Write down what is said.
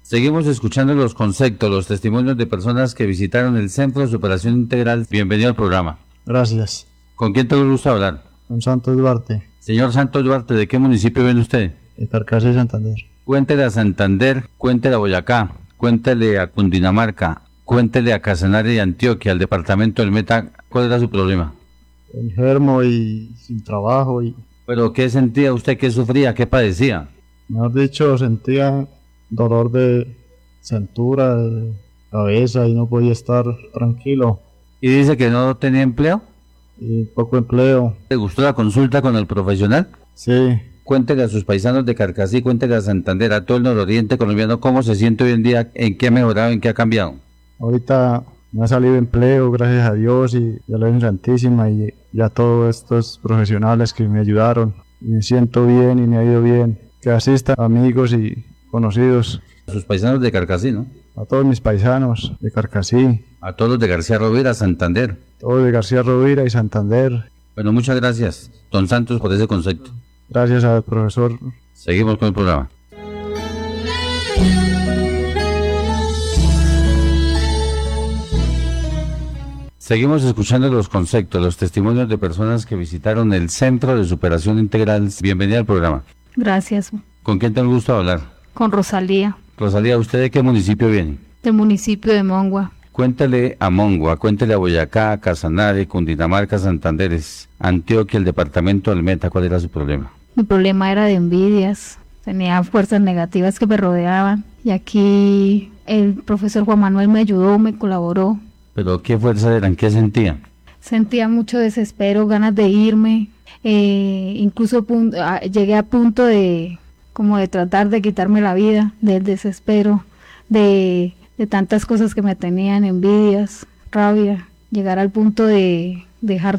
Seguimos escuchando los conceptos, los testimonios de personas que visitaron el Centro de Superación Integral. Bienvenido al programa. Gracias. ¿Con quién te gusta hablar? Con Santos Duarte, Señor Santos Duarte, ¿de qué municipio viene usted? de Carcasí, Santander. Cuéntele a Santander, cuéntele a Boyacá, cuéntele a Cundinamarca, cuéntele a Casanare y Antioquia, al departamento del Meta, ¿cuál era su problema? Enfermo y sin trabajo y, ¿Pero qué sentía usted, qué sufría, qué padecía? mejor dicho, sentía dolor de cintura, de cabeza y no podía estar tranquilo. ¿Y dice que no tenía empleo? Y poco empleo. ¿Le gustó la consulta con el profesional? Sí, Cuéntele a sus paisanos de Carcasí, cuéntele a Santander, a todo el nororiente colombiano, cómo se siente hoy en día, en qué ha mejorado, en qué ha cambiado. ahorita me ha salido empleo, gracias a Dios y a la Virgen Santísima y a todos estos profesionales que me ayudaron. Y me siento bien y me ha ido bien. Que asista a amigos y conocidos, A sus paisanos de Carcasí, ¿no? a todos mis paisanos de Carcasí, A todos los de García Rovira, Santander. todos de García Rovira y Santander. Bueno, muchas gracias, don Santos, por ese concepto. Gracias al profesor. Seguimos con el programa. Seguimos escuchando los conceptos, los testimonios de personas que visitaron el Centro de Superación Integral. Bienvenida al programa. Gracias. ¿Con quién te gusta hablar? Con Rosalía, Rosalía, ¿usted de qué municipio viene? del municipio de Mongua. Cuéntale a Mongua, cuéntele a Boyacá, a Casanare, Cundinamarca, Santander, Antioquia, el departamento del Meta, ¿cuál era su problema? Mi problema era de envidias, tenía fuerzas negativas que me rodeaban y aquí el profesor Juan Manuel me ayudó, me colaboró. ¿Pero qué fuerzas eran? ¿Qué sentía? Sentía mucho desespero, ganas de irme, incluso llegué a punto de como de tratar de quitarme la vida, del desespero, de tantas cosas que me tenían, envidias, rabia, llegar al punto de dejar